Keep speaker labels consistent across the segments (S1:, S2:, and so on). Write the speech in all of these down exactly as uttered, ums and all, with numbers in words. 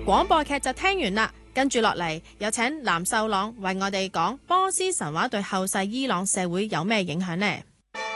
S1: 廣播劇就聽完啦，跟住落嚟有請藍秀朗為我哋講波斯神話對後世伊朗社會有咩影響呢？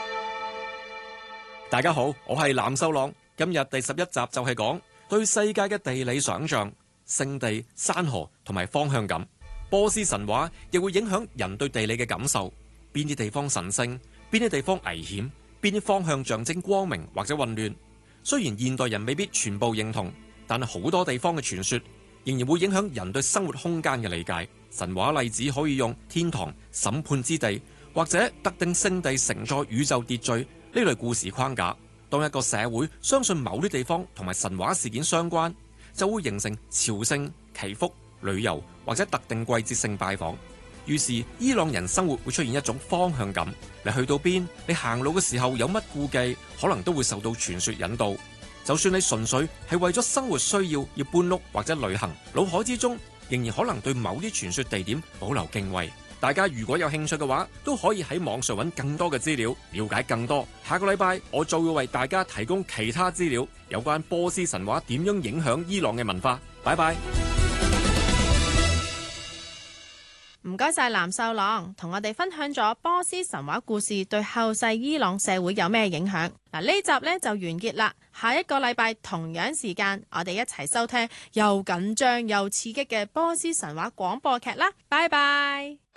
S2: 大家好，我係藍秀朗，今日第十一集就係講對世界嘅地理想象、聖地、山河同埋方向感。波斯神話亦會影響人對地理嘅感受，邊啲地方神聖，邊啲地方危險，邊啲方向象徵光明或者混亂。雖然現代人未必全部認同，但係好多地方嘅傳說仍然會影響人對生活空間嘅理解。神話例子可以用天堂、審判之地或者特定聖地承載宇宙秩序呢類故事框架。當一個社會相信某啲地方同埋神話事件相關，就會形成朝聖、祈福、旅遊或者特定季節性拜訪。於是伊朗人生活會出現一種方向感，你去到邊，你行路嘅時候有乜顧忌，可能都會受到傳說引導。就算你純粹係為咗生活需要要搬屋或者旅行，腦海之中仍然可能對某啲傳說地點保留敬畏。大家如果有興趣嘅話，都可以喺網上揾更多嘅資料，了解更多。下個禮拜我就會為大家提供其他資料，有關波斯神話點樣影響伊朗嘅文化。拜拜。
S1: 唔該晒藍秀朗，同我哋分享咗波斯神話故事對後世伊朗社會有咩影響。嗱，呢集呢就完結啦，下一個禮拜同樣時間，我哋一齊收聽又緊張又刺激嘅波斯神話廣播劇啦。拜拜。